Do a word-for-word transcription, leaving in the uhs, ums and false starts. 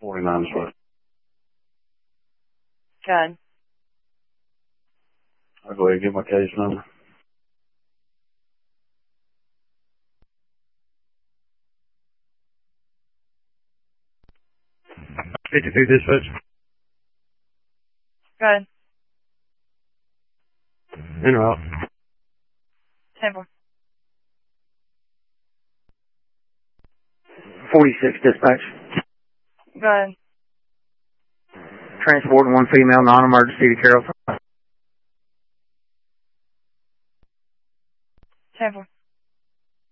forty-nine Swift. Go ahead. I'll go ahead and give my case number. fifty-two dispatch. Go ahead. In or out? ten four. forty-six dispatch. Go ahead. Transporting one female non-emergency to Carrollton. ten four.